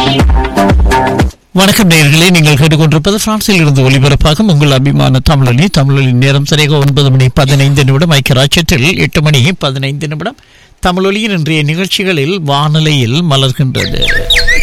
வணக்கம் நேயர்களே, நீங்கள் கேட்டுக்கொண்டிருப்பது பிரான்சில் இருந்து ஒலிபரப்பாகும் உங்கள் அபிமான தமிழொலி நேரம் சரியாக 9:15 ஐக்கிய ராஜ்யத்தில் 8:15 தமிழொலியின் இன்றைய நிகழ்ச்சிகளில் வானிலையில் மலர்கின்றது.